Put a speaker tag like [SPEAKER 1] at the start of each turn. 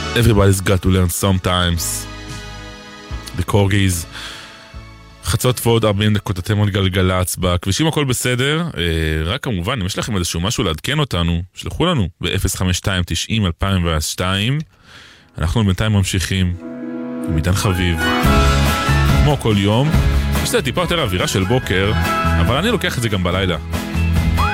[SPEAKER 1] Everybody's got to learn sometimes. The Corgis. חצות ועוד 40 דקות, אתם עוד גלגלץ בכבישים, הכל בסדר. רק כמובן, אם יש לכם איזשהו משהו לעדכן אותנו, שלחו לנו ב-052-90-2002. אנחנו בינתיים ממשיכים עם עידן חביב. כמו כל יום, יש טיפה יותר אווירה של בוקר, אבל אני לוקח את זה גם בלילה.